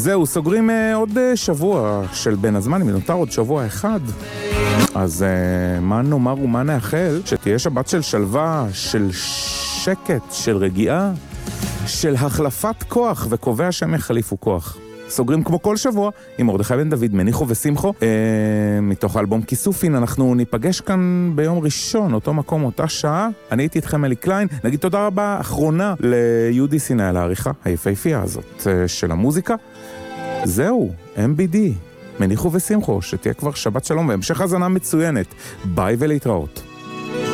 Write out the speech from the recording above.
זהו, סוגרים עוד שבוע של בין הזמן, נותר עוד שבוע אחד. אז מה נאמר ומה נאחל? שתהיה שבת של שלווה, של שקט, של רגיעה, של החלפת כוח, וקובע שהם יחליפו כוח. סוגרים כמו כל שבוע עם מרדכי בן דוד, מניחו ושמחו. מתוך האלבום כיסופין, אנחנו ניפגש כאן ביום ראשון, אותו מקום, אותה שעה. אני הייתי איתכם אלי קליין. נגיד תודה רבה אחרונה ליהודי סיני על העריכה היפהפייה הזאת של המוזיקה. זהו, MBD, מניחו ושמחו, שתהיה כבר שבת שלום והמשך הזנה מצוינת. ביי ולהתראות.